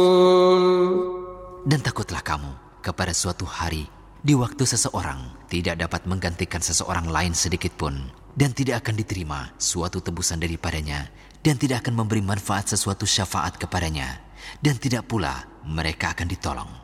Dan takutlah kamu kepada suatu hari di waktu seseorang tidak dapat menggantikan seseorang lain sedikit pun, dan tidak akan diterima suatu tebusan daripadanya, dan tidak akan memberi manfaat sesuatu syafaat kepadanya, dan tidak pula mereka akan ditolong.